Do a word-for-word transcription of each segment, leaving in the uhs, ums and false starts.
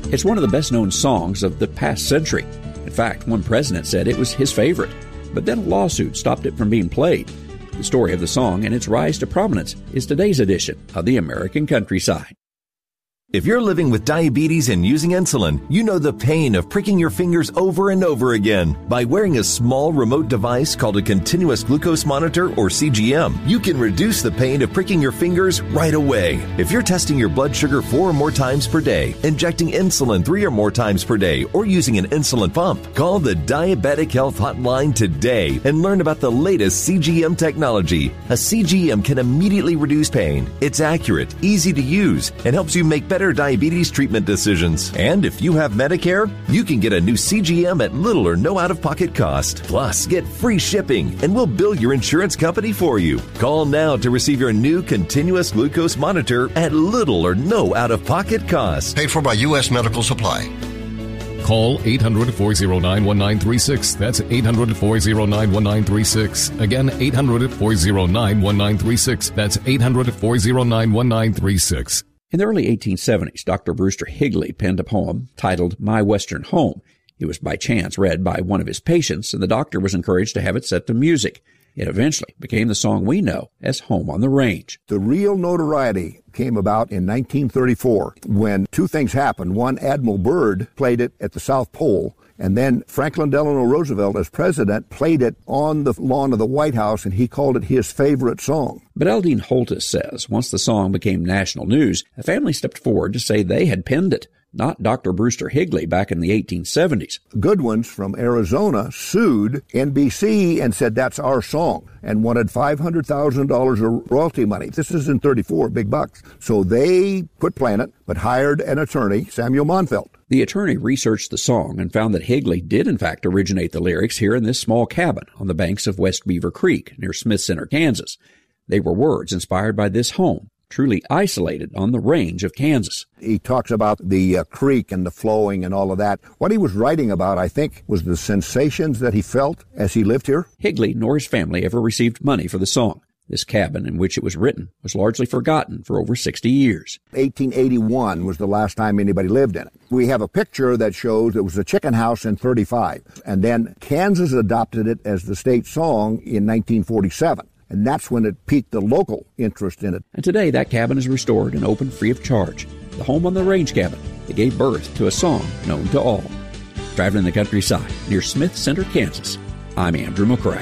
It's one of the best-known songs of the past century. In fact, one president said it was his favorite, but then a lawsuit stopped it from being played. The story of the song and its rise to prominence is today's edition of the American Countryside. If you're living with diabetes and using insulin, you know the pain of pricking your fingers over and over again. By wearing a small remote device called a continuous glucose monitor, or C G M, you can reduce the pain of pricking your fingers right away. If you're testing your blood sugar four or more times per day, injecting insulin three or more times per day, or using an insulin pump, call the Diabetic Health Hotline today and learn about the latest C G M technology. A C G M can immediately reduce pain. It's accurate, easy to use, and helps you make better diabetes treatment decisions. And if you have Medicare, you can get a new C G M at little or no out-of-pocket cost. Plus, get free shipping, and we'll bill your insurance company for you. Call now to receive your new continuous glucose monitor at little or no out-of-pocket cost. Paid for by U S Medical Supply. Call eight hundred, four oh nine, one nine three six. That's eight hundred, four oh nine, one nine three six. Again, eight hundred, four oh nine, one nine three six. That's eight hundred, four oh nine, one nine three six. In the early eighteen seventies, Doctor Brewster Higley penned a poem titled My Western Home. It was by chance read by one of his patients, and the doctor was encouraged to have it set to music. It eventually became the song we know as Home on the Range. The real notoriety came about in nineteen thirty-four when two things happened. One, Admiral Byrd played it at the South Pole, and then Franklin Delano Roosevelt, as president, played it on the lawn of the White House, and he called it his favorite song. But Eldine Holtis says once the song became national news, a family stepped forward to say they had penned it, not Doctor Brewster Higley back in the eighteen seventies. Goodwins from Arizona sued N B C and said that's our song and wanted five hundred thousand dollars of royalty money. This is in thirty-four, big bucks. So they quit playing it, but hired an attorney, Samuel Monfeld. The attorney researched the song and found that Higley did in fact originate the lyrics here in this small cabin on the banks of West Beaver Creek near Smith Center, Kansas. They were words inspired by this home, truly isolated on the range of Kansas. He talks about the uh, creek and the flowing and all of that. What he was writing about, I think, was the sensations that he felt as he lived here. Higley nor his family ever received money for the song. This cabin in which it was written was largely forgotten for over sixty years. eighteen eighty-one was the last time anybody lived in it. We have a picture that shows it was a chicken house in thirty-five, and then Kansas adopted it as the state song in nineteen forty-seven. And that's when it piqued the local interest in it. And today, that cabin is restored and open free of charge. The Home on the Range cabin that gave birth to a song known to all. Driving in the countryside near Smith Center, Kansas, I'm Andrew McCrae.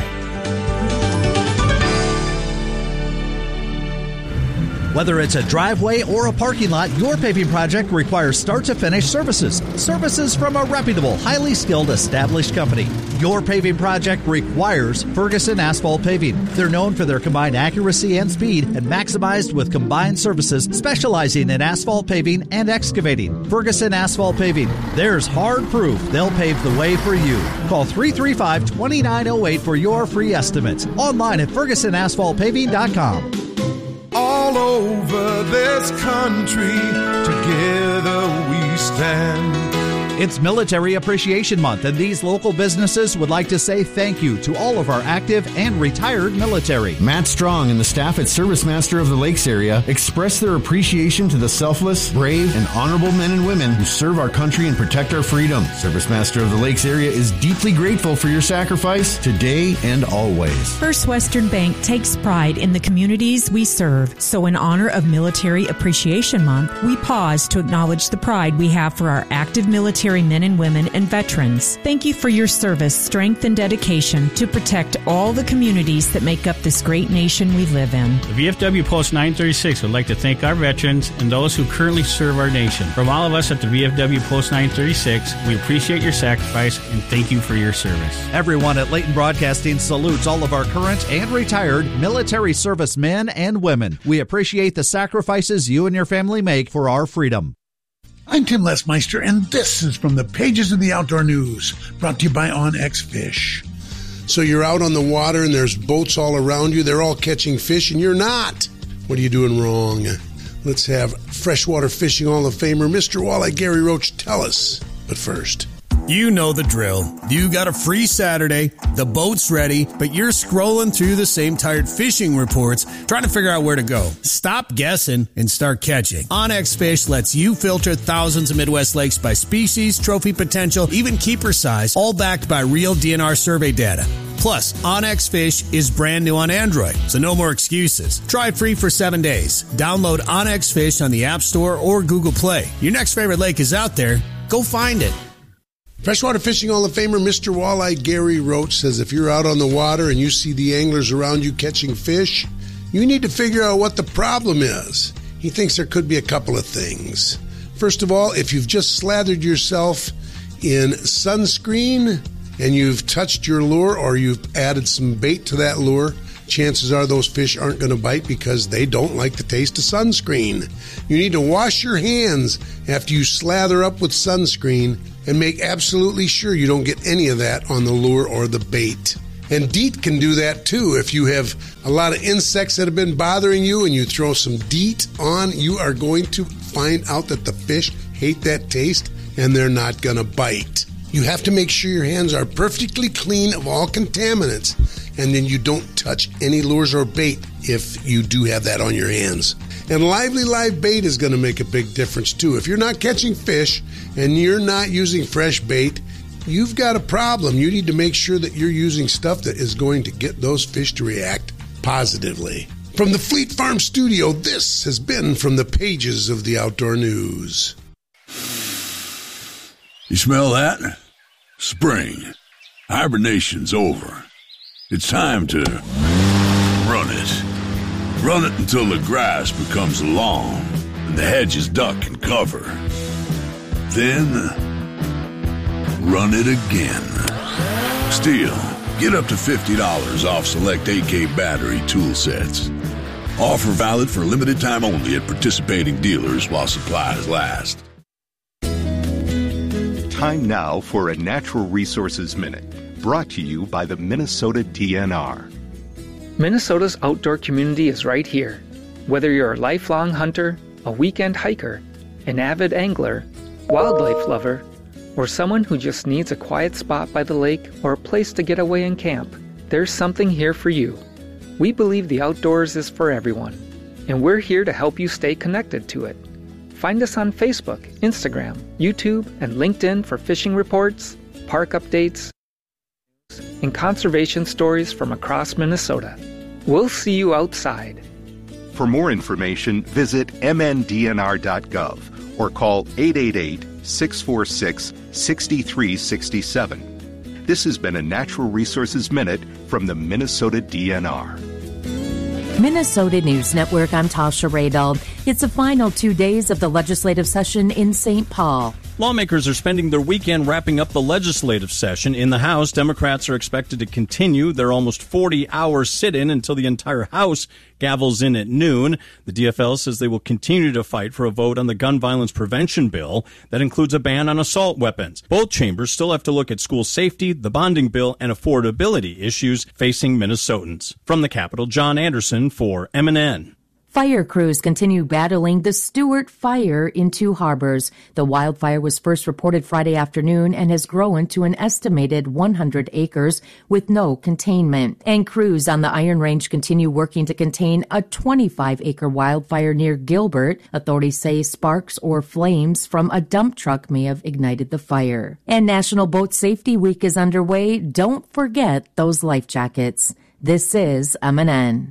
Whether it's a driveway or a parking lot, your paving project requires start-to-finish services. Services from a reputable, highly skilled, established company. Your paving project requires Ferguson Asphalt Paving. They're known for their combined accuracy and speed and maximized with combined services specializing in asphalt paving and excavating. Ferguson Asphalt Paving. There's hard proof they'll pave the way for you. Call three three five, two nine zero eight for your free estimates. Online at ferguson asphalt paving dot com. All over this country, together we stand. It's Military Appreciation Month, and these local businesses would like to say thank you to all of our active and retired military. Matt Strong and the staff at Service Master of the Lakes area express their appreciation to the selfless, brave, and honorable men and women who serve our country and protect our freedom. Service Master of the Lakes area is deeply grateful for your sacrifice today and always. First Western Bank takes pride in the communities we serve, so in honor of Military Appreciation Month, we pause to acknowledge the pride we have for our active military men and women and veterans. Thank you for your service, strength, and dedication to protect all the communities that make up this great nation we live in. The V F W Post nine thirty-six would like to thank our veterans and those who currently serve our nation. From all of us at the V F W Post nine thirty-six, we appreciate your sacrifice and thank you for your service. Everyone at Leighton Broadcasting salutes all of our current and retired military service men and women. We appreciate the sacrifices you and your family make for our freedom. I'm Tim Lesmeister, and this is from the pages of the Outdoor News, brought to you by OnX Fish. So you're out on the water, and there's boats all around you. They're all catching fish, and you're not. What are you doing wrong? Let's have freshwater fishing Hall of Famer Mister Walleye Gary Roach tell us. But first... You know the drill. You got a free Saturday, the boat's ready, but you're scrolling through the same tired fishing reports trying to figure out where to go. Stop guessing and start catching. OnX Fish lets you filter thousands of Midwest lakes by species, trophy potential, even keeper size, all backed by real D N R survey data. Plus, OnX Fish is brand new on Android, so no more excuses. Try it free for seven days. Download OnX Fish on the App Store or Google Play. Your next favorite lake is out there. Go find it. Freshwater Fishing Hall of Famer Mister Walleye Gary Roach says if you're out on the water and you see the anglers around you catching fish, you need to figure out what the problem is. He thinks there could be a couple of things. First of all, if you've just slathered yourself in sunscreen and you've touched your lure or you've added some bait to that lure, chances are those fish aren't going to bite because they don't like the taste of sunscreen. You need to wash your hands after you slather up with sunscreen and make absolutely sure you don't get any of that on the lure or the bait. And DEET can do that too. If you have a lot of insects that have been bothering you and you throw some DEET on, you are going to find out that the fish hate that taste and they're not going to bite. You have to make sure your hands are perfectly clean of all contaminants, and then you don't touch any lures or bait if you do have that on your hands. And Lively Live Bait is going to make a big difference too. If you're not catching fish and you're not using fresh bait, you've got a problem. You need to make sure that you're using stuff that is going to get those fish to react positively. From the Fleet Farm studio, this has been From the Pages of the Outdoor News. You smell that? Spring. Hibernation's over. It's time to run it. Run it until the grass becomes long and the hedges duck and cover. Then, run it again. Stihl, get up to fifty dollars off select A K battery tool sets. Offer valid for limited time only at participating dealers while supplies last. Time now for a Natural Resources Minute, brought to you by the Minnesota D N R. Minnesota's outdoor community is right here. Whether you're a lifelong hunter, a weekend hiker, an avid angler, wildlife lover, or someone who just needs a quiet spot by the lake or a place to get away and camp, there's something here for you. We believe the outdoors is for everyone, and we're here to help you stay connected to it. Find us on Facebook, Instagram, YouTube, and LinkedIn for fishing reports, park updates, and conservation stories from across Minnesota. We'll see you outside. For more information, visit m n d n r dot gov or call eight eight eight, six four six, six three six seven. This has been a Natural Resources Minute from the Minnesota D N R. Minnesota News Network, I'm Tasha Radel. It's the final two days of the legislative session in Saint Paul. Lawmakers are spending their weekend wrapping up the legislative session. In the House, Democrats are expected to continue their almost forty-hour sit-in until the entire House gavels in at noon. The D F L says they will continue to fight for a vote on the gun violence prevention bill that includes a ban on assault weapons. Both chambers still have to look at school safety, the bonding bill, and affordability issues facing Minnesotans. From the Capitol, John Anderson for M N N. Fire crews continue battling the Stewart Fire in Two Harbors. The wildfire was first reported Friday afternoon and has grown to an estimated one hundred acres with no containment. And crews on the Iron Range continue working to contain a twenty-five acre wildfire near Gilbert. Authorities say sparks or flames from a dump truck may have ignited the fire. And National Boat Safety Week is underway. Don't forget those life jackets. This is M N N.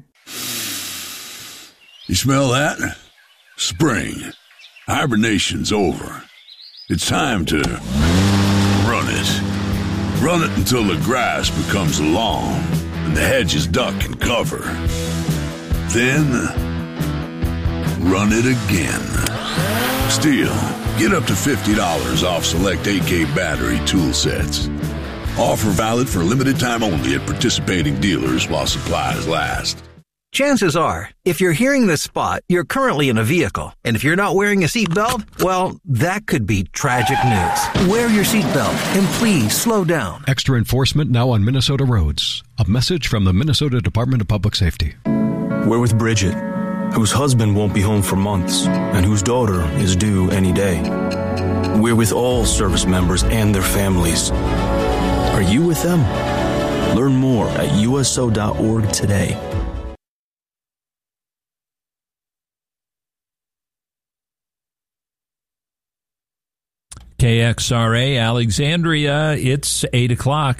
You smell that? Spring. Hibernation's over. It's time to run it. Run it until the grass becomes long and the hedges duck and cover. Then, run it again. Stihl, get up to fifty dollars off select A K battery tool sets. Offer valid for limited time only at participating dealers while supplies last. Chances are, if you're hearing this spot, you're currently in a vehicle. And if you're not wearing a seatbelt, well, that could be tragic news. Wear your seatbelt and please slow down. Extra enforcement now on Minnesota roads. A message from the Minnesota Department of Public Safety. We're with Bridget, whose husband won't be home for months and whose daughter is due any day. We're with all service members and their families. Are you with them? Learn more at U S O dot org today. K X R A Alexandria, it's eight o'clock.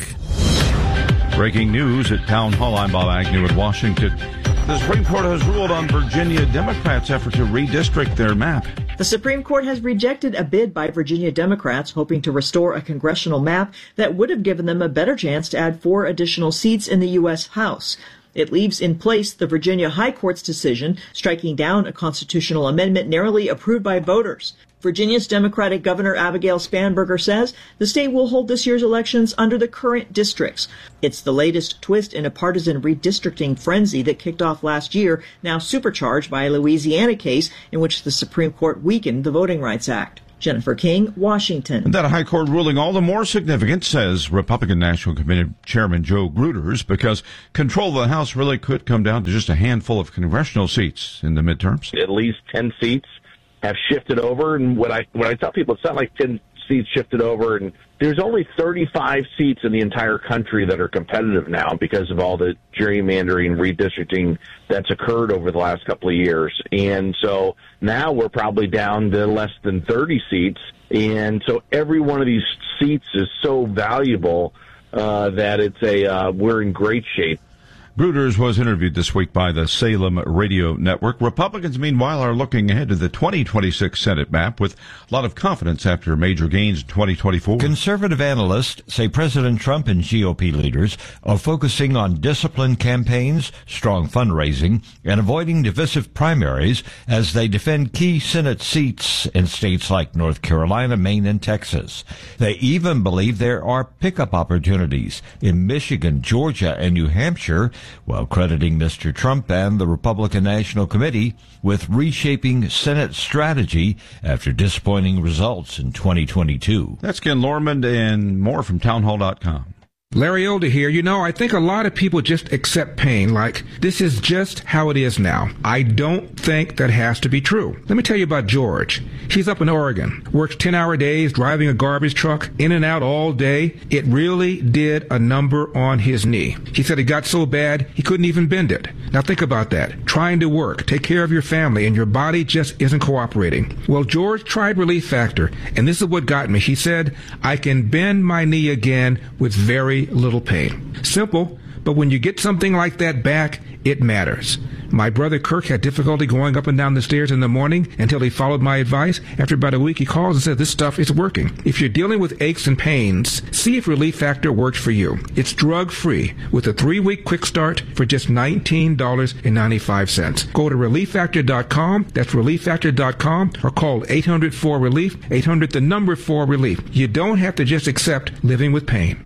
Breaking news at Town Hall. I'm Bob Agnew in Washington. The Supreme Court has ruled on Virginia Democrats' effort to redistrict their map. The Supreme Court has rejected a bid by Virginia Democrats hoping to restore a congressional map that would have given them a better chance to add four additional seats in the U S House. It leaves in place the Virginia High Court's decision striking down a constitutional amendment narrowly approved by voters. Virginia's Democratic Governor Abigail Spanberger says the state will hold this year's elections under the current districts. It's the latest twist in a partisan redistricting frenzy that kicked off last year, now supercharged by a Louisiana case in which the Supreme Court weakened the Voting Rights Act. Jennifer King, Washington. And that High Court ruling all the more significant, says Republican National Committee Chairman Joe Gruters, because control of the House really could come down to just a handful of congressional seats in the midterms. At least ten seats have shifted over, and what I when I tell people, it's not like ten seats shifted over, and there's only thirty-five seats in the entire country that are competitive now because of all the gerrymandering, redistricting that's occurred over the last couple of years. And so now we're probably down to less than thirty seats, and so every one of these seats is so valuable uh, that it's a uh, we're in great shape. Gruters was interviewed this week by the Salem Radio Network. Republicans, meanwhile, are looking ahead to the twenty twenty-six Senate map with a lot of confidence after major gains in twenty twenty-four. Conservative analysts say President Trump and G O P leaders are focusing on disciplined campaigns, strong fundraising, and avoiding divisive primaries as they defend key Senate seats in states like North Carolina, Maine, and Texas. They even believe there are pickup opportunities in Michigan, Georgia, and New Hampshire, while crediting Mister Trump and the Republican National Committee with reshaping Senate strategy after disappointing results in twenty twenty-two. That's Ken Lormond and more from townhall dot com. Larry Older here. You know, I think a lot of people just accept pain like this is just how it is now. I don't think that has to be true. Let me tell you about George. He's up in Oregon, works ten-hour days, driving a garbage truck, in and out all day. It really did a number on his knee. He said it got so bad he couldn't even bend it. Now think about that. Trying to work, take care of your family, and your body just isn't cooperating. Well, George tried Relief Factor, and this is what got me. He said, I can bend my knee again with very little pain. Simple, but when you get something like that back, it matters. My brother Kirk had difficulty going up and down the stairs in the morning until he followed my advice. After about a week, he calls and says, this stuff is working. If you're dealing with aches and pains, see if Relief Factor works for you. It's drug-free with a three-week quick start for just nineteen dollars and ninety-five cents. Go to relief factor dot com. That's relief factor dot com, or call eight hundred four relief, eight hundred the number four relief. You don't have to just accept living with pain.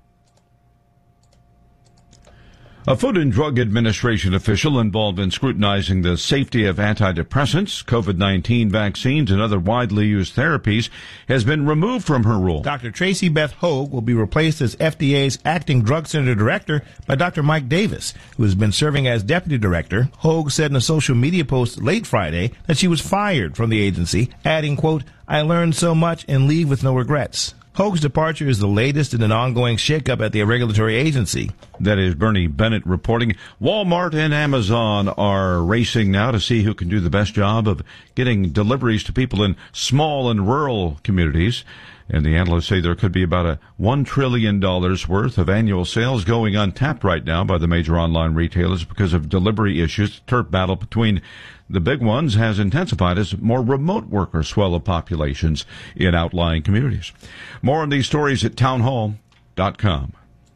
A Food and Drug Administration official involved in scrutinizing the safety of antidepressants, COVID nineteen vaccines, and other widely used therapies has been removed from her role. Doctor Tracy Beth Hogue will be replaced as F D A's acting drug center director by Doctor Mike Davis, who has been serving as deputy director. Hogue said in a social media post late Friday that she was fired from the agency, adding, quote, I learned so much and leave with no regrets. Hogue's departure is the latest in an ongoing shakeup at the regulatory agency. That is Bernie Bennett reporting. Walmart and Amazon are racing now to see who can do the best job of getting deliveries to people in small and rural communities. And the analysts say there could be about a one trillion dollars worth of annual sales going untapped right now by the major online retailers because of delivery issues. The turf battle between the big ones has intensified as more remote workers swell the populations in outlying communities. More on these stories at townhall dot com.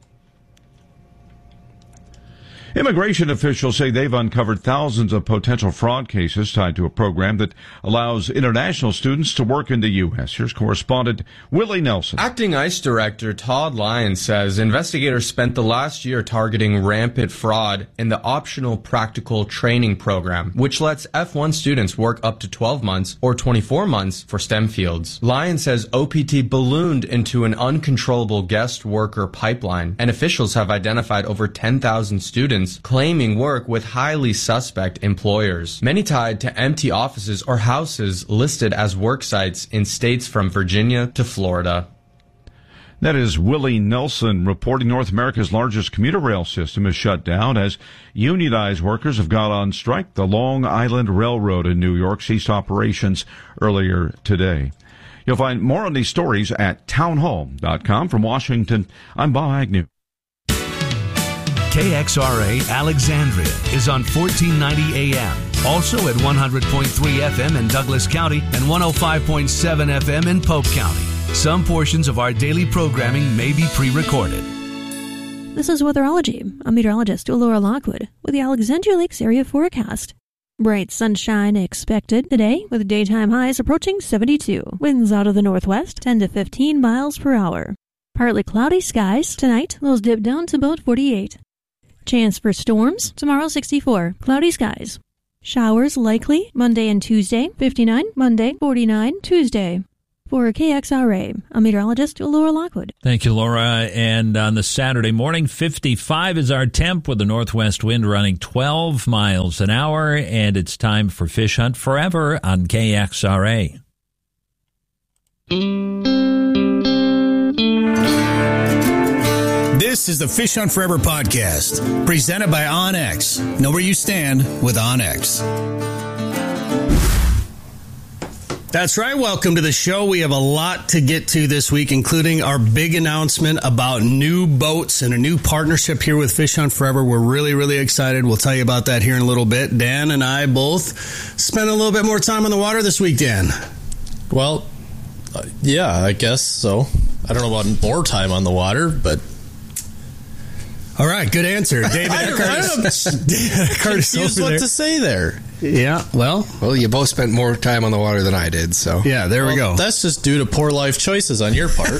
Immigration officials say they've uncovered thousands of potential fraud cases tied to a program that allows international students to work in the U S. Here's correspondent Willie Nelson. Acting ICE Director Todd Lyons says investigators spent the last year targeting rampant fraud in the optional practical training program, which lets F one students work up to twelve months or twenty-four months for STEM fields. Lyons says O P T ballooned into an uncontrollable guest worker pipeline, and officials have identified over ten thousand students applications claiming work with highly suspect employers, many tied to empty offices or houses listed as work sites in states from Virginia to Florida. That is Willie Nelson reporting North America's largest commuter rail system is shut down as unionized workers have gone on strike. The Long Island Railroad in New York ceased operations earlier today. You'll find more on these stories at townhall dot com. From Washington, I'm Bob Agnew. K X R A Alexandria is on fourteen ninety A M. Also at one hundred point three F M in Douglas County and one oh five point seven F M in Pope County. Some portions of our daily programming may be pre-recorded. This is Weatherology. I'm meteorologist Laura Lockwood with the Alexandria Lakes area forecast. Bright sunshine expected today with daytime highs approaching seventy-two. Winds out of the northwest ten to fifteen miles per hour. Partly cloudy skies tonight. Those dip down to about forty-eight. Chance for storms tomorrow sixty-four. Cloudy skies. Showers likely Monday and Tuesday fifty-nine. Monday forty-nine. Tuesday. For K X R A, I'm meteorologist Laura Lockwood. Thank you, Laura. And on the Saturday morning, fifty-five is our temp with the northwest wind running twelve miles an hour. And it's time for Fish Hunt Forever on K X R A. This is the Fish Hunt Forever podcast, presented by OnX. Know where you stand with OnX. That's right. Welcome to the show. We have a lot to get to this week, including our big announcement about new boats and a new partnership here with Fish Hunt Forever. We're really, really excited. We'll tell you about that here in a little bit. Dan and I both spent a little bit more time on the water this week, Dan. Well, uh, yeah, I guess so. I don't know about more time on the water, but... All right, good answer. David Eckhart is confused what to say there. Yeah, well. Well, you both spent more time on the water than I did, so. Yeah, there well, we go. That's just due to poor life choices on your part.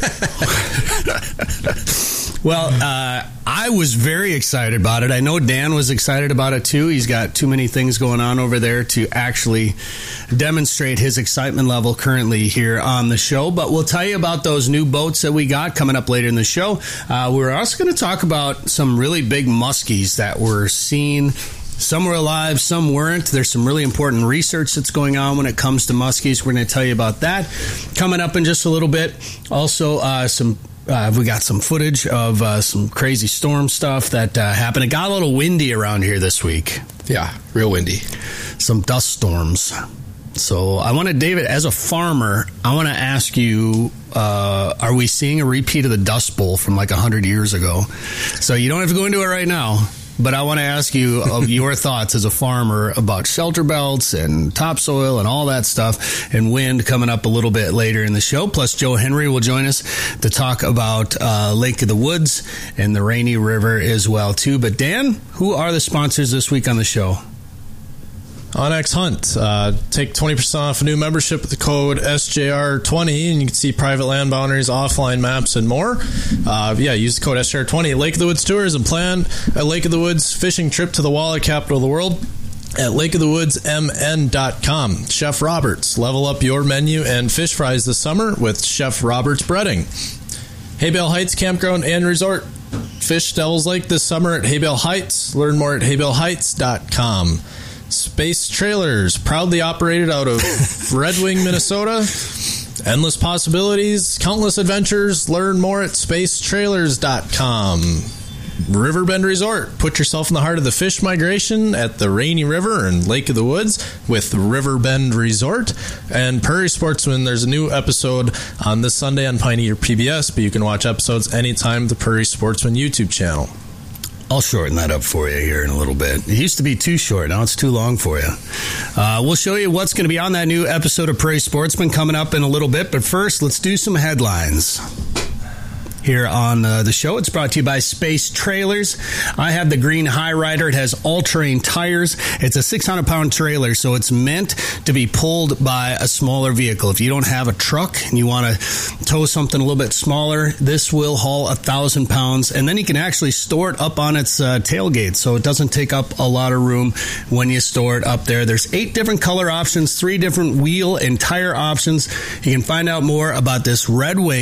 Well, uh, I was very excited about it. I know Dan was excited about it, too. He's got too many things going on over there to actually demonstrate his excitement level currently here on the show. But we'll tell you about those new boats that we got coming up later in the show. Uh, we're also going to talk about some really big muskies that were seen. Some were alive, some weren't. There's some really important research that's going on when it comes to muskies. We're going to tell you about that coming up in just a little bit. Also, uh, some uh, we got some footage of uh, some crazy storm stuff that uh, happened. It got a little windy around here this week. Yeah, real windy. Some dust storms. So I wanted, David, as a farmer, I want to ask you, uh, are we seeing a repeat of the Dust Bowl from like one hundred years ago? So you don't have to go into it right now. But I want to ask you of your thoughts as a farmer about shelter belts and topsoil and all that stuff, and wind coming up a little bit later in the show. Plus, Joe Henry will join us to talk about uh, Lake of the Woods and the Rainy River as well, too. But, Dan, who are the sponsors this week on the show? OnX Hunt. Uh, take twenty percent off a new membership with the code S J R twenty, and you can see private land boundaries, offline maps, and more. Uh, yeah, use the code S J R twenty. Lake of the Woods Tours and plan a Lake of the Woods fishing trip to the walleye capital of the world at lake of the woods m n dot com. Chef Roberts. Level up your menu and fish fries this summer with Chef Roberts Breading. Haybale Heights Campground and Resort. Fish Devils Lake this summer at Haybale Heights. Learn more at haybale heights dot com. Space Trailers, proudly operated out of Red Wing, Minnesota. Endless possibilities, countless adventures. Learn more at space trailers dot com. Riverbend Resort, put yourself in the heart of the fish migration at the Rainy River and Lake of the Woods with Riverbend Resort. And Prairie Sportsman, there's a new episode on this Sunday on Pioneer P B S, but you can watch episodes anytime the Prairie Sportsman YouTube channel. I'll shorten that up for you here in a little bit. It used to be too short. Now it's too long for you. Uh, we'll show you what's going to be on that new episode of Prairie Sportsman coming up in a little bit. But first, let's do some headlines. Here on uh, the show, it's brought to you by Space Trailers. I have the green High Rider. It has all-terrain tires. It's a six hundred pound trailer, so it's meant to be pulled by a smaller vehicle. If you don't have a truck and you want to tow something a little bit smaller, this will haul one thousand pounds, and then you can actually store it up on its uh, tailgate, so it doesn't take up a lot of room when you store it up there. There's eight different color options, three different wheel and tire options. You can find out more about this Red Wing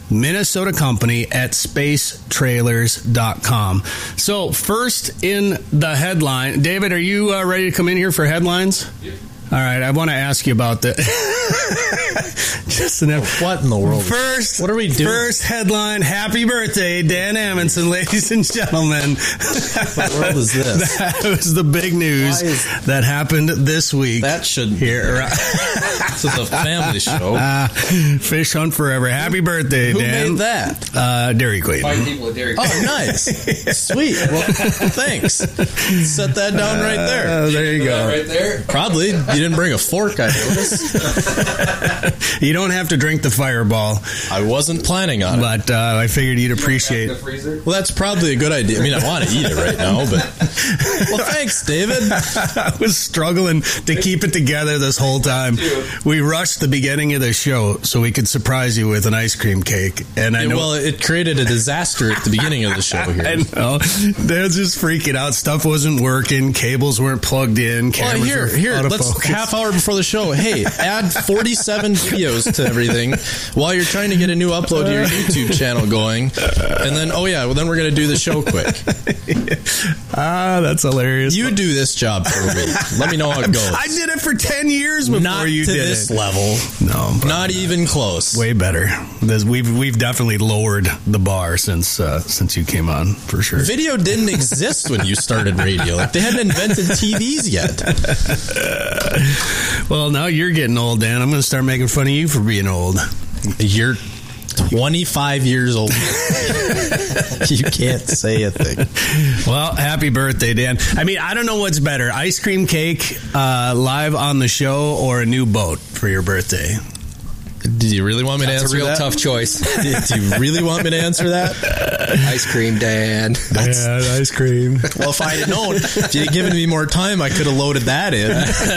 Minnesota company at space trailers dot com. So first in the headline, David, are you uh, ready to come in here for headlines? Yep. All right, I want to ask you about the just an what in the world? First, what are we doing? First headline: Happy birthday, Dan Amundsen, ladies and gentlemen. What world is this? That was the big news is, that happened this week. That shouldn't here. Right? This is a family show. Uh, Fish Hunt Forever. Happy birthday, Who Dan. Who made that? Uh, Dairy Queen. Five people at Dairy Queen. Oh, nice. Sweet. Well, thanks. Set that down right there. Uh, there you go. Right there. Probably. You didn't bring a fork, I noticed. You don't have to drink the Fireball. I wasn't planning on but, it. But uh, I figured you'd appreciate it. Well, that's probably a good idea. I mean, I want to eat it right now, but... Well, thanks, David. I was struggling to keep it together this whole time. We rushed the beginning of the show so we could surprise you with an ice cream cake. And I know... Well, it created a disaster at the beginning of the show here. I know. They're just freaking out. Stuff wasn't working. Cables weren't plugged in. Cameras well, here, were here, out of let's... focus. Half hour before the show, hey, add forty-seven videos to everything while you're trying to get a new upload to your YouTube channel going. And then, oh yeah, well then we're going to do the show quick. Ah, that's hilarious. You do this job for a week. Let me know how it goes. I did it for ten years before Not you to did this it. level. No. Not even close. Way better. There's, we've we've definitely lowered the bar since uh, since you came on, for sure. Video didn't exist when you started radio. Like, they hadn't invented T Vs yet. Well, now you're getting old, Dan. I'm going to start making fun of you for being old. You're twenty-five years old. You can't say a thing. Well, happy birthday, Dan. I mean, I don't know what's better, ice cream cake uh, live on the show or a new boat for your birthday. Do you really want me to That's answer a real that? tough choice. Do you really want me to answer that? Ice cream, Dan. That's, yeah, ice cream. Well, if I had known, if you had given me more time, I could have loaded that in.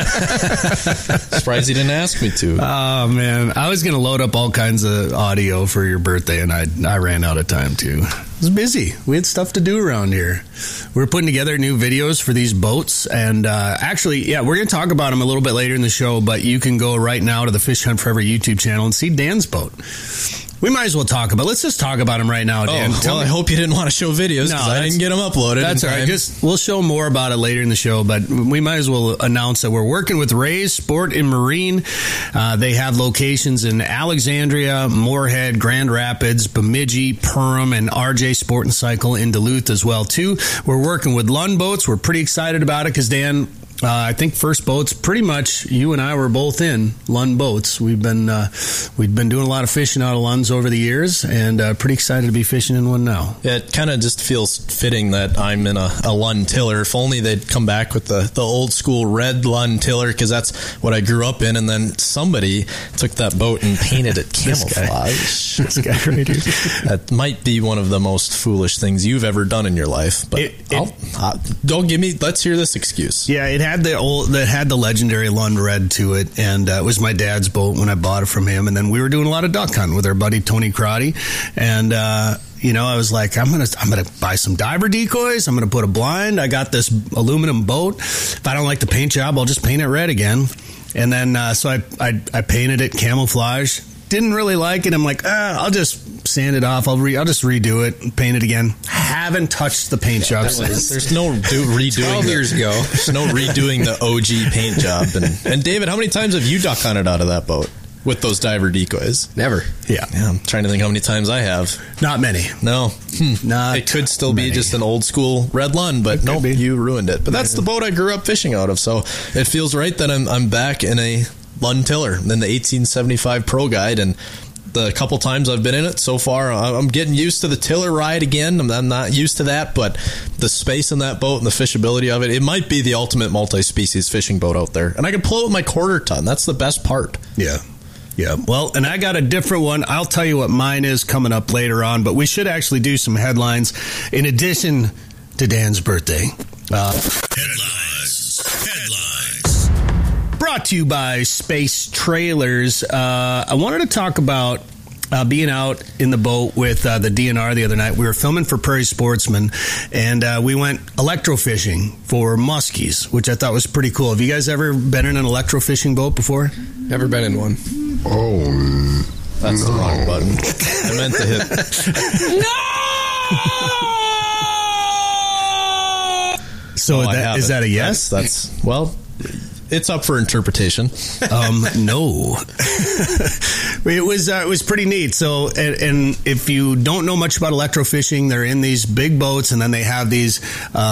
Surprised you didn't ask me to. Oh, man. I was going to load up all kinds of audio for your birthday, and I I ran out of time, too. It was busy. We had stuff to do around here. We were putting together new videos for these boats, and uh, actually, yeah, we're going to talk about them a little bit later in the show, but you can go right now to the Fish Hunt Forever YouTube channel and see Dan's boat. We might as well talk about. Let's just talk about him right now, Dan. Oh, well, I hope you didn't want to show videos because no, I didn't get them uploaded. That's all right. Just we'll show more about it later in the show, but we might as well announce that we're working with Ray's Sport and Marine. Uh, they have locations in Alexandria, Moorhead, Grand Rapids, Bemidji, Perham, and R J Sport and Cycle in Duluth as well too. We're working with Lund Boats. We're pretty excited about it because Dan. Uh, I think First Boats, pretty much, you and I were both in Lund Boats. We've been uh, we've been doing a lot of fishing out of Lunds over the years, and uh, pretty excited to be fishing in one now. Yeah, it kind of just feels fitting that I'm in a, a Lund tiller. If only they'd come back with the, the old school red Lund tiller, because that's what I grew up in, and then somebody took that boat and painted it camouflage. This guy, this guy right here. That might be one of the most foolish things you've ever done in your life, but it, it, I'll, I'll, don't give me, let's hear this excuse. Yeah, it had the old that had the legendary Lund red to it, and uh, it was my dad's boat when I bought it from him. And then we were doing a lot of duck hunting with our buddy Tony Crotty, and uh, you know, I was like, I'm gonna I'm gonna buy some diver decoys. I'm gonna put a blind. I got this aluminum boat. If I don't like the paint job, I'll just paint it red again. And then uh, so I, I I painted it camouflage. Didn't really like it. I'm like, ah, I'll just sand it off. I'll re- I'll just redo it and paint it again. Haven't touched the paint yeah, job since. There's no do- redoing. Twelve the, years ago. There's no redoing the O G paint job. And, and David, how many times have you duck hunted out of that boat with those diver decoys? Never. Yeah. Yeah. I'm trying to think how many times I have. Not many. No. Hmm. Not it could still many. be just an old school red Lund, but no, nope, you ruined it. But that's yeah. the boat I grew up fishing out of. So it feels right that I'm I'm back in a Lund tiller, then the eighteen seventy-five Pro Guide, and the couple times I've been in it so far, I'm getting used to the tiller ride again. I'm not used to that, but the space in that boat and the fishability of it, it might be the ultimate multi-species fishing boat out there. And I can pull it with my quarter ton. That's the best part. Yeah. Yeah. Well, and I got a different one. I'll tell you what mine is coming up later on, but we should actually do some headlines in addition to Dan's birthday. Uh, headlines. Headlines. Brought to you by Space Trailers. Uh, I wanted to talk about uh, being out in the boat with uh, the D N R the other night. We were filming for Prairie Sportsman, and uh, we went electrofishing for muskies, which I thought was pretty cool. Have you guys ever been in an electrofishing boat before? Never been in one. Oh, That's no. the wrong button. I meant to hit. No! So oh, that, is that a yes? That's, that's well, it's up for interpretation. um, no, it was uh, it was pretty neat. So, and, and if you don't know much about electrofishing, they're in these big boats, and then they have these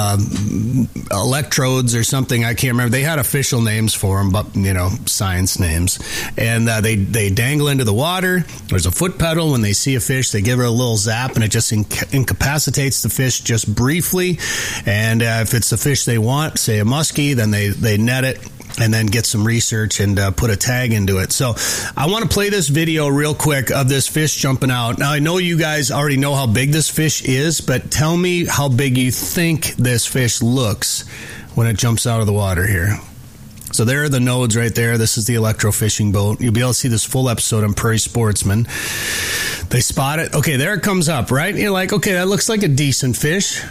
um, electrodes or something. I can't remember. They had official names for them, but you know, science names. And uh, they they dangle into the water. There's a foot pedal. When they see a fish, they give it a little zap, and it just inc- incapacitates the fish just briefly. And uh, if it's the fish they want, say a muskie, then they they net it. And then get some research and uh, put a tag into it. So I want to play this video real quick of this fish jumping out. Now, I know you guys already know how big this fish is, but tell me how big you think this fish looks when it jumps out of the water here. So there are the nodes right there. This is the electrofishing boat. You'll be able to see this full episode on Prairie Sportsman. They spot it. Okay, there it comes up, right? You're like, okay, that looks like a decent fish.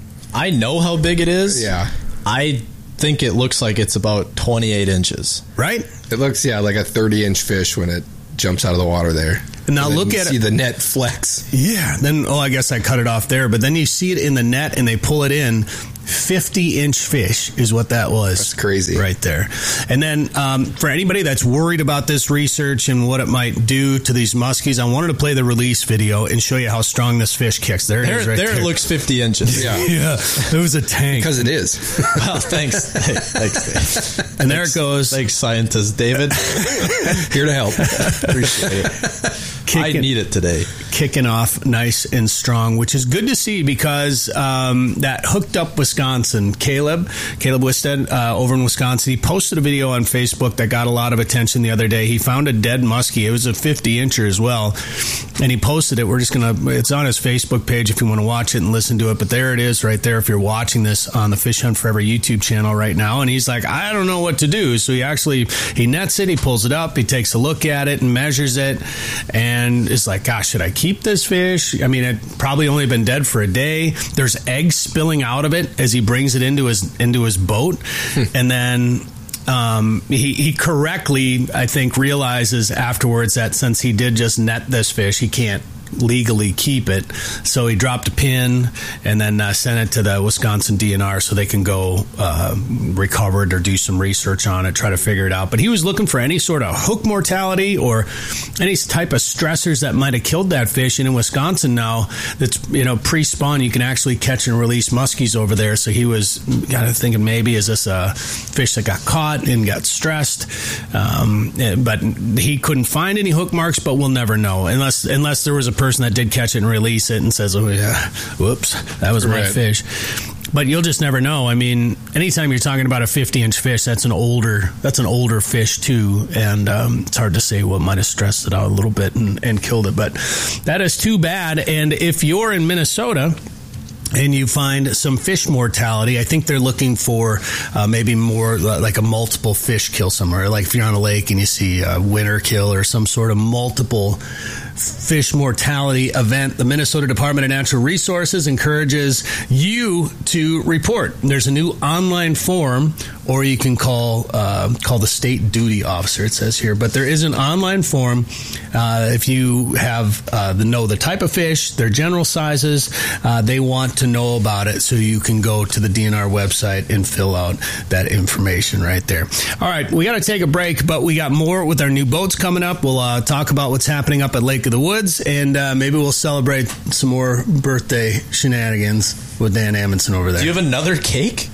I know how big it is. Yeah. I think it looks like it's about twenty-eight inches. Right? It looks, yeah, like a thirty-inch fish when it jumps out of the water there. And now and look you at see it. the net flex. Yeah. Then, oh, I guess I cut it off there. But then you see it in the net and they pull it in. fifty-inch fish is what that was. That's crazy. Right there. And then um, for anybody that's worried about this research and what it might do to these muskies, I wanted to play the release video and show you how strong this fish kicks. There it there, is right there. there. It looks fifty inches. Yeah. yeah. It was a tank. Because it is. Well, thanks. Hey, thanks, Dave. And there it goes. Thanks, scientist David. Here to help. Appreciate it. Kicking, I need it today. Kicking off nice and strong, which is good to see because um, that Hooked Up Wisconsin, Caleb, Caleb Wisted uh, over in Wisconsin, he posted a video on Facebook that got a lot of attention the other day. He found a dead muskie. It was a fifty-incher as well, and he posted it. We're just going to, it's on his Facebook page if you want to watch it and listen to it, but there it is right there if you're watching this on the Fish Hunt Forever YouTube channel right now. And he's like, I don't know what to do. So he actually, he nets it, he pulls it up, he takes a look at it and measures it, and And it's like, gosh, should I keep this fish? I mean, it probably only been dead for a day. There's eggs spilling out of it as he brings it into his into his boat. And then um, he, he correctly, I think, realizes afterwards that since he did just net this fish, he can't legally keep it. So he dropped a pin and then uh, sent it to the Wisconsin D N R so they can go uh, recover it or do some research on it, try to figure it out. But he was looking for any sort of hook mortality or any type of stressors that might have killed that fish. And in Wisconsin now, that's, you know, pre-spawn, you can actually catch and release muskies over there. So he was kind of thinking, maybe is this a fish that got caught and got stressed? Um, but he couldn't find any hook marks, but we'll never know unless unless there was a person that did catch it and release it and says, oh yeah, whoops, that was my right. fish. But you'll just never know. I mean, anytime you're talking about a fifty-inch fish, that's an older that's an older fish too, and um, it's hard to say what might have stressed it out a little bit and, and killed it. But that is too bad. And if you're in Minnesota and you find some fish mortality, I think they're looking for uh, maybe more like a multiple fish kill somewhere. Like if you're on a lake and you see a winter kill or some sort of multiple fish mortality event, the Minnesota Department of Natural Resources encourages you to report. There's a new online form, or you can call uh, call the state duty officer, it says here. But there is an online form uh, if you have uh, the know the type of fish, their general sizes, uh, they want to know about it, so you can go to the D N R website and fill out that information right there. All right, we got to take a break, but we got more with our new boats coming up. We'll uh, talk about what's happening up at Lake of the Woods, and uh, maybe we'll celebrate some more birthday shenanigans with Dan Amundsen over there. Do you have another cake?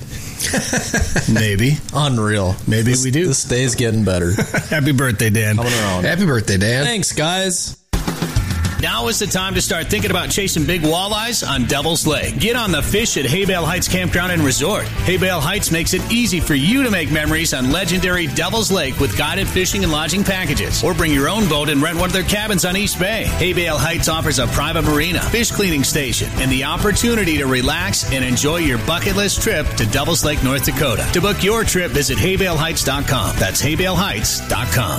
Maybe. Unreal. Maybe this, we do. This day's getting better. Happy birthday, Dan. Coming around. Happy birthday, Dan. Thanks, guys. Now is the time to start thinking about chasing big walleyes on Devil's Lake. Get on the fish at Haybale Heights Campground and Resort. Haybale Heights makes it easy for you to make memories on legendary Devil's Lake with guided fishing and lodging packages. Or bring your own boat and rent one of their cabins on East Bay. Haybale Heights offers a private marina, fish cleaning station, and the opportunity to relax and enjoy your bucket list trip to Devil's Lake, North Dakota. To book your trip, visit haybale heights dot com. That's haybale heights dot com.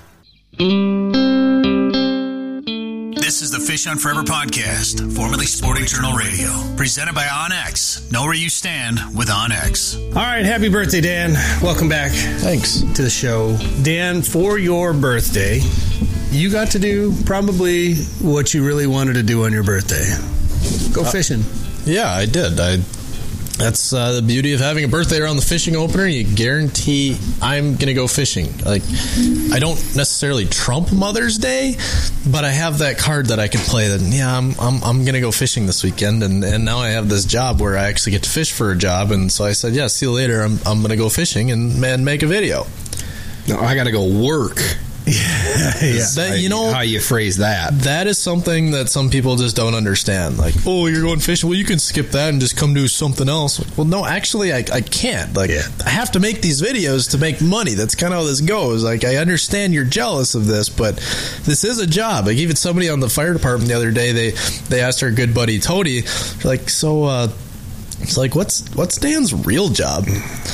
This is the Fish Hunt Forever podcast, formerly Sporting Journal Radio, presented by OnX. Know where you stand with OnX. All right, happy birthday, Dan. Welcome back. Thanks. To the show. Dan, for your birthday, you got to do probably what you really wanted to do on your birthday. Go uh, fishing. Yeah, I did. I That's uh, the beauty of having a birthday around the fishing opener. You guarantee I'm going to go fishing. Like, I don't necessarily trump Mother's Day, but I have that card that I can play that, yeah, I'm I'm, I'm going to go fishing this weekend. And, and now I have this job where I actually get to fish for a job. And so I said, yeah, see you later. I'm, I'm going to go fishing and, man, make a video. No, I got to go work. Yeah, yeah. That, you know how you phrase that. That is something that some people just don't understand. Like, oh, you're going fishing. Well, you can skip that and just come do something else. Well, no, actually, I, I can't. Like, yeah. I have to make these videos to make money. That's kind of how this goes. Like, I understand you're jealous of this, but this is a job. Like, even somebody on the fire department the other day, they they asked our good buddy Tody, like, so, uh, it's like, what's what's Dan's real job?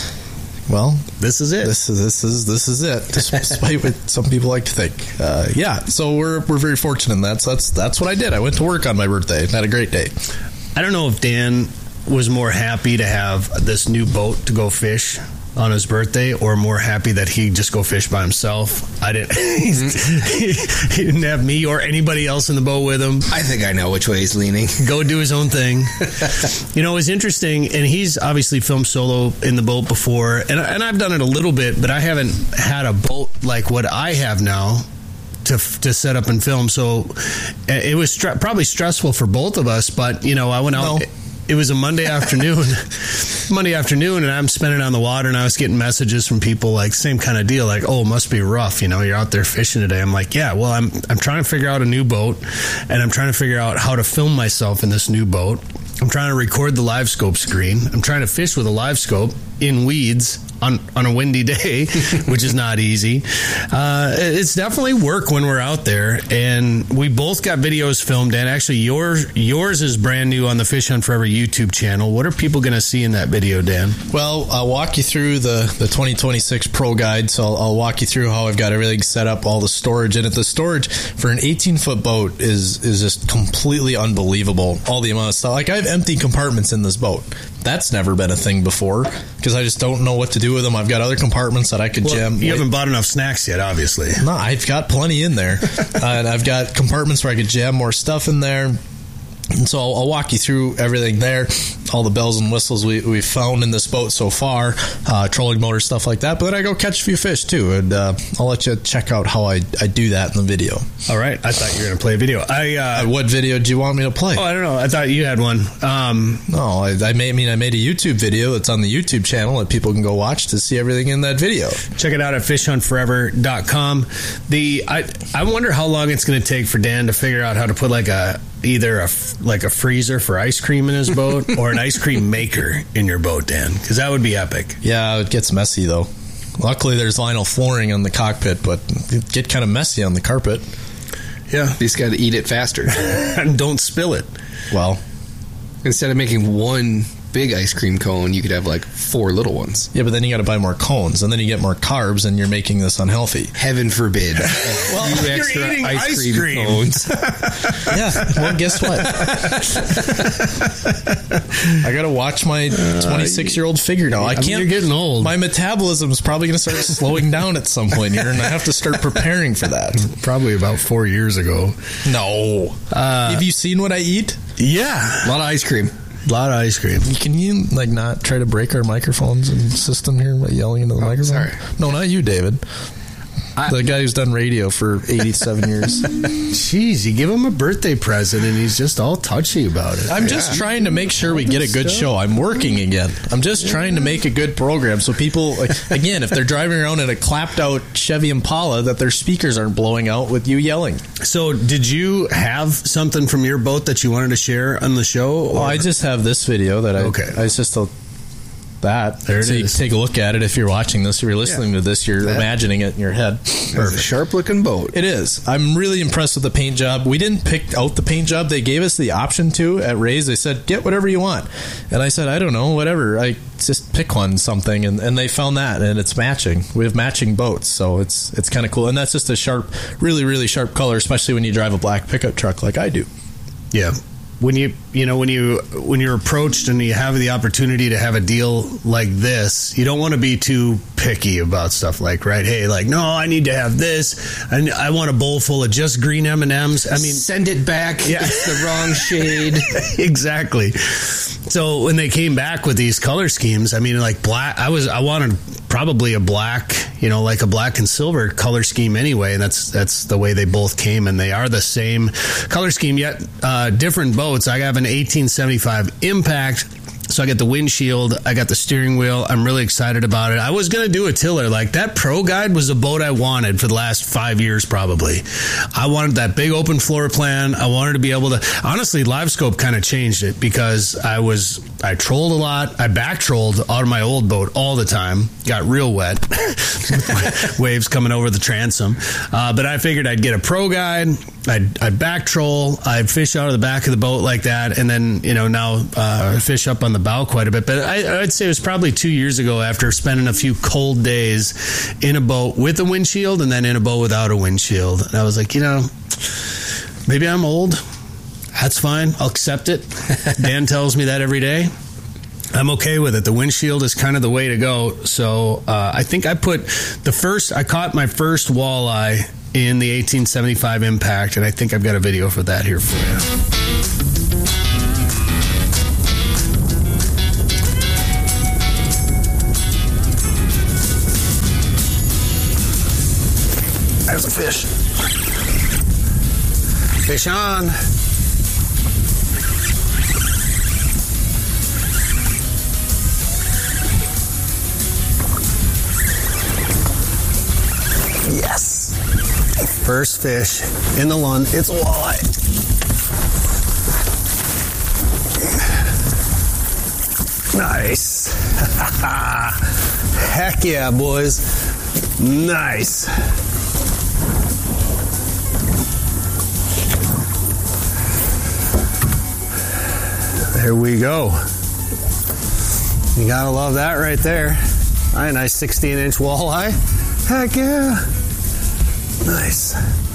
Well, this is it. This is this is this is it. Despite what some people like to think, uh, yeah. So we're we're very fortunate in that. So that's that's what I did. I went to work on my birthday. Had a great day. I don't know if Dan was more happy to have this new boat to go fish on his birthday, or more happy that he just go fish by himself. I didn't. he, he didn't have me or anybody else in the boat with him. I think I know which way he's leaning. Go do his own thing. You know, it was interesting, and he's obviously filmed solo in the boat before, and and I've done it a little bit, but I haven't had a boat like what I have now to to set up and film. So it was stre- probably stressful for both of us. But you know, I went out. No. It was a Monday afternoon, Monday afternoon, and I'm spending on the water, and I was getting messages from people like, same kind of deal, like, oh, it must be rough, you know, you're out there fishing today. I'm like, yeah, well, I'm I'm trying to figure out a new boat, and I'm trying to figure out how to film myself in this new boat. I'm trying to record the live scope screen. I'm trying to fish with a live scope in weeds on, on a windy day, which is not easy. Uh, it's definitely work when we're out there, and we both got videos filmed, and actually yours yours is brand new on the Fish Hunt Forever YouTube channel. What are people going to see in that video, Dan? Well, I'll walk you through the, the twenty twenty-six Pro Guide, so I'll, I'll walk you through how I've got everything set up, all the storage in it. The storage for an eighteen-foot boat is, is just completely unbelievable, all the amount of stuff. Like, I have empty compartments in this boat. That's never been a thing before, because I just don't know what to do with them. I've got other compartments that I could well, jam. You haven't bought enough snacks yet, obviously. No, I've got plenty in there. uh, and I've got compartments where I could jam more stuff in there. And so I'll, I'll walk you through everything there, all the bells and whistles we, we've found in this boat so far, uh, trolling motor, stuff like that. But then I go catch a few fish, too, and uh, I'll let you check out how I, I do that in the video. All right. I thought you were going to play a video. I uh, uh, What video do you want me to play? Oh, I don't know. I thought you had one. Um, no, I, I, made, I mean, I made a YouTube video that's on the YouTube channel that people can go watch to see everything in that video. Check it out at fish hunt forever dot com. The I, I wonder how long it's going to take for Dan to figure out how to put like a either a like a freezer for ice cream in his boat or an ice cream maker in your boat, Dan, because that would be epic. Yeah, it gets messy though. Luckily there's vinyl flooring on the cockpit, but it get kind of messy on the carpet. Yeah, you just got to eat it faster and don't spill it. Well, instead of making one big ice cream cone, you could have like four little ones. Yeah, but then you got to buy more cones, and then you get more carbs, and you're making this unhealthy. Heaven forbid. Well, you you're extra eating ice, ice cream, cream cones. Yeah, well, guess what? I got to watch my twenty-six-year-old figure now. I I can't. mean, you're getting old. My metabolism is probably going to start slowing down at some point here, and I have to start preparing for that. Probably about four years ago. No. Uh, have you seen what I eat? Yeah. A lot of ice cream. A lot of ice cream. Can you like not try to break our microphones and system here by yelling into the oh, microphone? Sorry. No, not you, David. I, the guy who's done radio for eighty-seven years. Jeez, you give him a birthday present and he's just all touchy about it. I'm just yeah. trying to make sure we get a good show. I'm working again. I'm just yeah. trying to make a good program so people, like, again, if they're driving around in a clapped out Chevy Impala, that their speakers aren't blowing out with you yelling. So did you have something from your boat that you wanted to share on the show? Or? Well, I just have this video that I, okay. I just a, that. There it so you is. Take a look at it if you're watching this. If you're listening yeah. to this, you're that, imagining it in your head. Perfect. A sharp-looking boat. It is. I'm really impressed with the paint job. We didn't pick out the paint job. They gave us the option to at Ray's. They said, get whatever you want. And I said, I don't know, whatever. I just pick one, something. And, and they found that, and it's matching. We have matching boats, so it's it's kind of cool. And that's just a sharp, really, really sharp color, especially when you drive a black pickup truck like I do. Yeah. when you you know when you when you're approached and you have the opportunity to have a deal like this, you don't want to be too picky about stuff like, right, hey, like, no, I need to have this, and I want a bowl full of just green M and M's. I mean, send it back. Yeah. It's the wrong shade. Exactly. So when they came back with these color schemes, I mean, like black, I was I wanted probably a black, you know, like a black and silver color scheme anyway, and that's that's the way they both came, and they are the same color scheme, yet uh, different boats. I have an eighteen seventy-five Impact, so I got the windshield, I got the steering wheel. I'm really excited about it. I was going to do a tiller. Like, that Pro Guide was a boat I wanted for the last five years probably. I wanted that big open floor plan. I wanted to be able to, honestly, LiveScope kind of changed it, because I was, I trolled a lot. I back trolled out of my old boat all the time. Got real wet. Waves coming over the transom. Uh, but I figured I'd get a Pro Guide. I'd, I'd back troll. I'd fish out of the back of the boat like that. And then, you know, now uh, fish up on the bow quite a bit. But I, I'd say it was probably two years ago, after spending a few cold days in a boat with a windshield and then in a boat without a windshield. And I was like, you know, maybe I'm old. That's fine. I'll accept it. Dan tells me that every day. I'm okay with it. The windshield is kind of the way to go. So uh, I think I put the first, I caught my first walleye in the eighteen seventy-five Impact, and I think I've got a video for that here for you. There's a fish. Fish on. Yes. First fish in the Lund. It's a walleye. Nice. Heck yeah, boys. Nice. There we go. You gotta love that right there. All right, nice sixteen inch walleye. Heck yeah. Nice.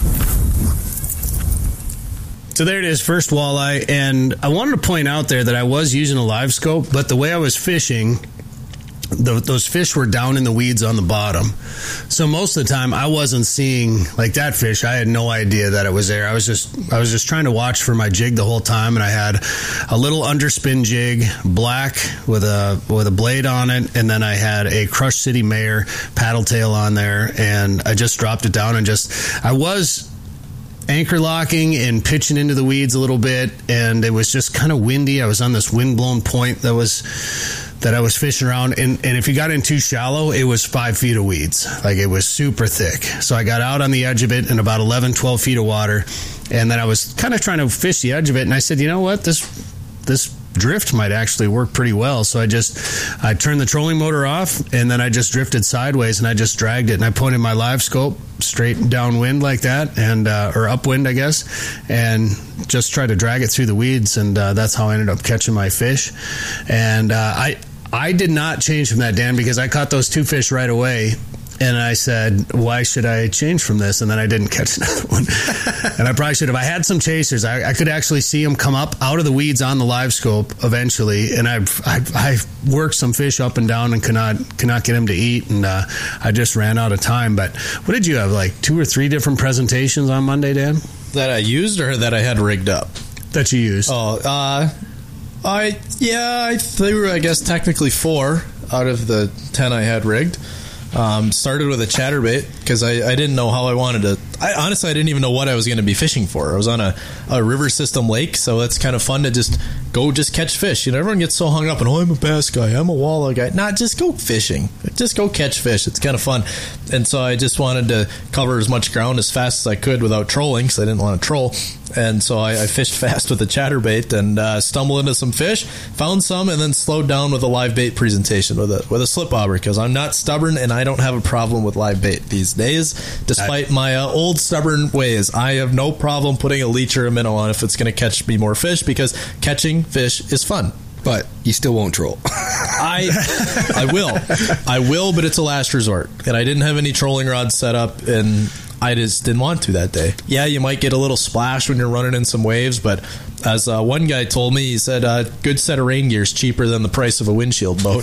So there it is, first walleye. And I wanted to point out there that I was using a live scope, but the way I was fishing, the, those fish were down in the weeds on the bottom. So most of the time I wasn't seeing, like, that fish. I had no idea that it was there. I was just I was just trying to watch for my jig the whole time, and I had a little underspin jig, black with a with a blade on it, and then I had a Crush City Mayor paddle tail on there, and I just dropped it down and just I was anchor locking and pitching into the weeds a little bit, and it was just kind of windy. I was on this wind-blown point that was that I was fishing around, and, and if you got in too shallow, it was five feet of weeds. Like, it was super thick. So I got out on the edge of it in about eleven, twelve feet of water, and then I was kind of trying to fish the edge of it, and I said, you know what, this this drift might actually work pretty well. So I just, I turned the trolling motor off, and then I just drifted sideways, and I just dragged it, and I pointed my live scope straight downwind like that, and uh, or upwind, I guess, and just tried to drag it through the weeds, and uh, that's how I ended up catching my fish. And uh, I I did not change from that, Dan, because I caught those two fish right away. And I said, why should I change from this? And then I didn't catch another one. And I probably should have. I had some chasers. I, I could actually see them come up out of the weeds on the live scope eventually. And I've, I've, I've worked some fish up and down and could not, could not get them to eat. And uh, I just ran out of time. But what did you have, like two or three different presentations on Monday, Dan? That I used or that I had rigged up? That you used. Oh, uh, I, yeah, I threw, I guess, technically four out of the ten I had rigged. Um, started with a chatterbait because I, I didn't know how I wanted to. I honestly I didn't even know what I was going to be fishing for. I was on a, a river system lake, so it's kind of fun to just go just catch fish. You know, everyone gets so hung up on, oh, I'm a bass guy, I'm a walleye guy. Nah, just go fishing. Just go catch fish. It's kind of fun. And so I just wanted to cover as much ground as fast as I could without trolling, because I didn't want to troll. And so I, I fished fast with a chatterbait and uh, stumbled into some fish, found some, and then slowed down with a live bait presentation with a with a slip bobber, because I'm not stubborn and I don't have a problem with live bait these days, despite I, my uh, old stubborn ways. I have no problem putting a leech or a minnow on if it's going to catch me more fish, because catching fish is fun. But you still won't troll. I I will. I will, but it's a last resort. And I didn't have any trolling rods set up, and I just didn't want to that day. Yeah, you might get a little splash when you're running in some waves, but As uh, one guy told me, he said, uh, good set of rain gear is cheaper than the price of a windshield boat.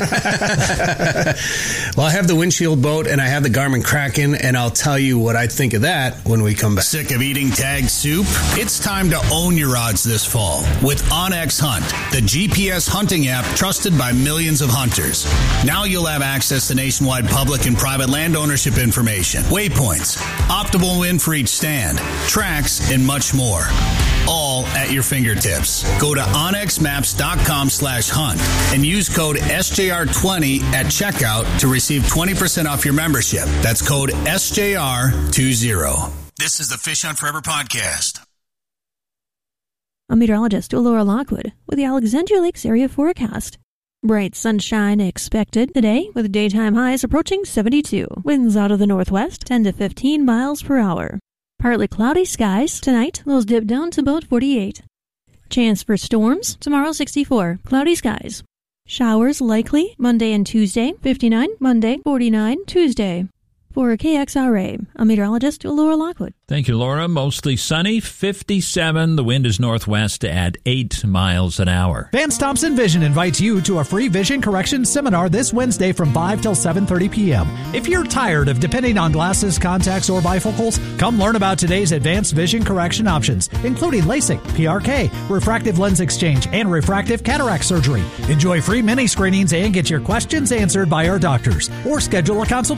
Well, I have the windshield boat and I have the Garmin Kraken, and I'll tell you what I think of that when we come back. Sick of eating tag soup? It's time to own your odds this fall with OnX Hunt, the G P S hunting app trusted by millions of hunters. Now you'll have access to nationwide public and private land ownership information, waypoints, optimal wind for each stand, tracks, and much more. All at your fingertips. Go to onxmaps.com slash hunt and use code S J R twenty at checkout to receive twenty percent off your membership. That's code S J R twenty. This is the Fish Hunt Forever podcast. I'm meteorologist Laura Lockwood with the Alexandria Lakes area forecast. Bright sunshine expected today with daytime highs approaching seventy-two. Winds out of the northwest, ten to fifteen miles per hour. Partly cloudy skies tonight. Those dip down to about forty-eight. Chance for storms tomorrow, sixty-four. Cloudy skies. Showers likely Monday and Tuesday, fifty-nine. Monday, forty-nine. Tuesday. For K X R A, I'm meteorologist Laura Lockwood. Thank you, Laura. Mostly sunny, fifty-seven. The wind is northwest at eight miles an hour. Vance Thompson Vision invites you to a free vision correction seminar this Wednesday from five till seven thirty p.m. If you're tired of depending on glasses, contacts, or bifocals, come learn about today's advanced vision correction options, including LASIK, P R K, refractive lens exchange, and refractive cataract surgery. Enjoy free mini screenings and get your questions answered by our doctors, or schedule a consultation